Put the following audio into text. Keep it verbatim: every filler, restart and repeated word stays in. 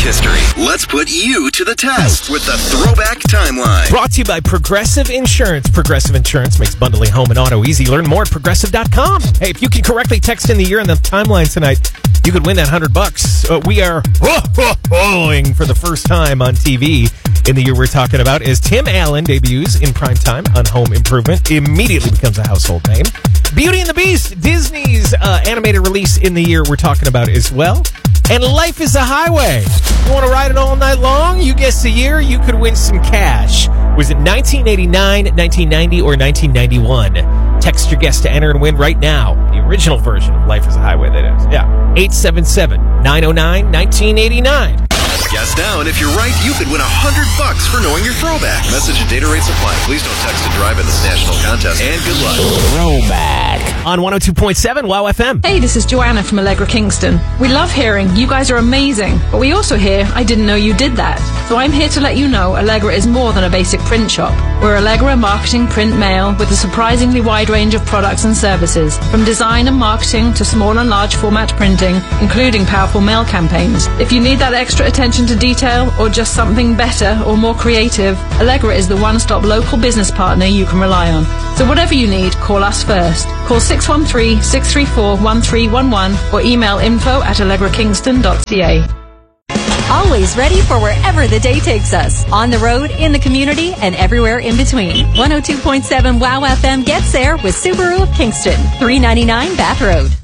history. Let's put you to the test with the Throwback Timeline. Brought to you by Progressive Insurance. Progressive Insurance makes bundling home and auto easy. Learn more at progressive dot com. Hey, if you can correctly text in the year on the timeline tonight, you could win that hundred bucks. Uh, we are following for the first time on T V in the year we're talking about as Tim Allen debuts in primetime on Home Improvement. Immediately becomes a household name. Beauty and the Beast, Disney's uh, animated release in the year we're talking about as well. And Life is a Highway. You want to ride it all night long? You guess the year, you could win some cash. Was it nineteen eighty-nine, nineteen ninety, or nineteen ninety-one? Text your guess to enter and win right now. The original version of Life is a Highway, that is. Yeah. eight seven seven, nine oh nine, nineteen eighty-nine. Guess now, and if you're right, you could win a hundred bucks for knowing your throwback. Message and data rates apply. Please don't text and drive in this national contest. And good luck. Throwback on one oh two point seven WOW F M. Hey, this is Joanna from Allegra Kingston. We love hearing you guys are amazing, but we also hear I didn't know you did that. So I'm here to let you know Allegra is more than a basic print shop. We're Allegra Marketing Print Mail with a surprisingly wide range of products and services, from design and marketing to small and large format printing, including powerful mail campaigns. If you need that extra attention to detail or just something better or more creative, Allegra is the one-stop local business partner you can rely on. So whatever you need, call us first. Call six one three, six three four, one three one one or email info at allegra kingston dot c a. Always ready for wherever the day takes us. On the road, in the community, and everywhere in between. one oh two point seven WOW F M gets there with Subaru of Kingston, three ninety-nine Bath Road.